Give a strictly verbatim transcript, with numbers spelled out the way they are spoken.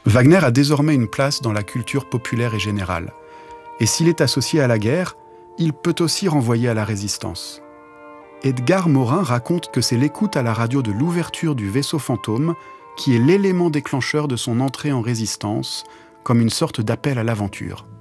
Wagner a désormais une place dans la culture populaire et générale. Et s'il est associé à la guerre, il peut aussi renvoyer à la résistance. Edgar Morin raconte que c'est l'écoute à la radio de l'ouverture du vaisseau fantôme qui est l'élément déclencheur de son entrée en résistance, comme une sorte d'appel à l'aventure.